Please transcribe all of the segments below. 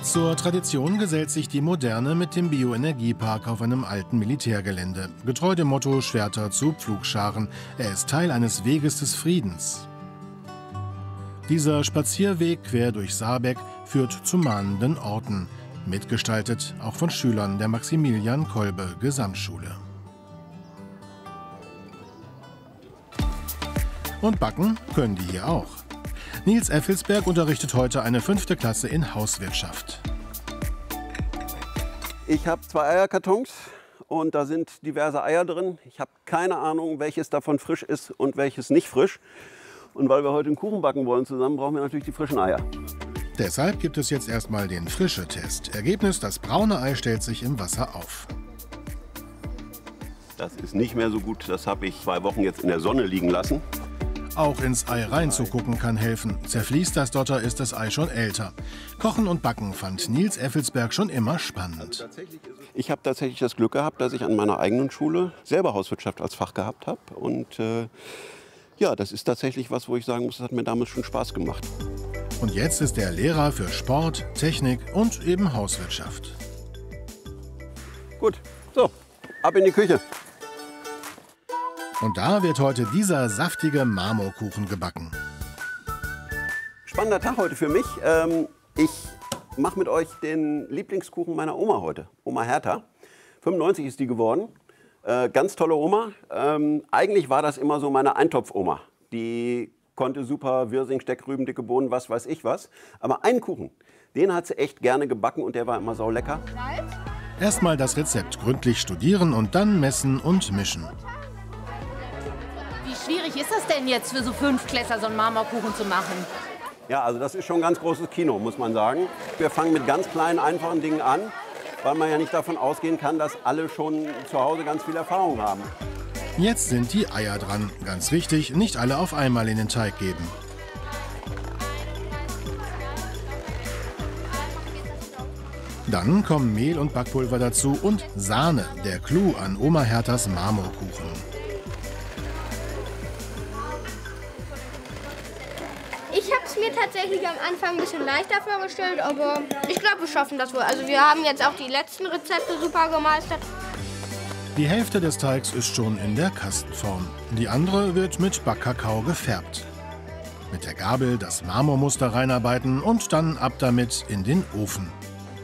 Zur Tradition gesellt sich die Moderne mit dem Bioenergiepark auf einem alten Militärgelände. Getreu dem Motto Schwerter zu Pflugscharen. Er ist Teil eines Weges des Friedens. Dieser Spazierweg quer durch Saarbeck führt zu mahnenden Orten. Mitgestaltet auch von Schülern der Maximilian-Kolbe-Gesamtschule. Und backen können die hier auch. Nils Effelsberg unterrichtet heute eine 5. Klasse in Hauswirtschaft. Ich habe 2 Eierkartons und da sind diverse Eier drin. Ich habe keine Ahnung, welches davon frisch ist und welches nicht frisch. Und weil wir heute einen Kuchen backen wollen zusammen, brauchen wir natürlich die frischen Eier. Deshalb gibt es jetzt erstmal den Frische-Test. Ergebnis: Das braune Ei stellt sich im Wasser auf. Das ist nicht mehr so gut. Das habe ich 2 Wochen jetzt in der Sonne liegen lassen. Auch ins Ei reinzugucken kann helfen. Zerfließt das Dotter, ist das Ei schon älter. Kochen und Backen fand Nils Effelsberg schon immer spannend. Ich habe tatsächlich das Glück gehabt, dass ich an meiner eigenen Schule selber Hauswirtschaft als Fach gehabt habe. Und ja, das ist tatsächlich was, wo ich sagen muss, das hat mir damals schon Spaß gemacht. Und jetzt ist er Lehrer für Sport, Technik und eben Hauswirtschaft. Gut, so, ab in die Küche. Und da wird heute dieser saftige Marmorkuchen gebacken. Spannender Tag heute für mich. Ich mache mit euch den Lieblingskuchen meiner Oma heute, Oma Hertha. 95 ist die geworden. Ganz tolle Oma. Eigentlich war das immer so meine Eintopfoma. Die konnte super Wirsing, Steckrüben, dicke Bohnen, was weiß ich was. Aber einen Kuchen, den hat sie echt gerne gebacken und der war immer saulecker. Erstmal das Rezept gründlich studieren und dann messen und mischen. Wie schwierig ist das denn jetzt für so 5 Klässler, so einen Marmorkuchen zu machen? Ja, also das ist schon ein ganz großes Kino, muss man sagen. Wir fangen mit ganz kleinen, einfachen Dingen an, weil man ja nicht davon ausgehen kann, dass alle schon zu Hause ganz viel Erfahrung haben. Jetzt sind die Eier dran. Ganz wichtig, nicht alle auf einmal in den Teig geben. Dann kommen Mehl und Backpulver dazu und Sahne, der Clou an Oma Herthas Marmorkuchen. Ich habe es mir tatsächlich am Anfang ein bisschen leichter vorgestellt, aber ich glaube, wir schaffen das wohl. Also wir haben jetzt auch die letzten Rezepte super gemeistert. Die Hälfte des Teigs ist schon in der Kastenform. Die andere wird mit Backkakao gefärbt. Mit der Gabel das Marmormuster reinarbeiten und dann ab damit in den Ofen.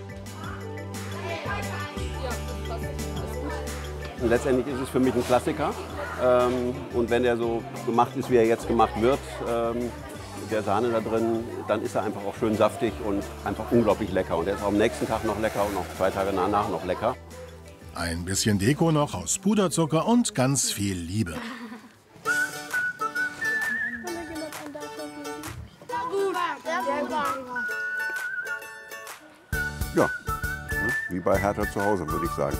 Und letztendlich ist es für mich ein Klassiker. Und wenn der so gemacht ist, wie er jetzt gemacht wird, mit der Sahne da drin, dann ist er einfach auch schön saftig und einfach unglaublich lecker. Und der ist auch am nächsten Tag noch lecker und auch 2 Tage danach noch lecker. Ein bisschen Deko noch aus Puderzucker und ganz viel Liebe. Ja, wie bei Hertha zu Hause, würde ich sagen.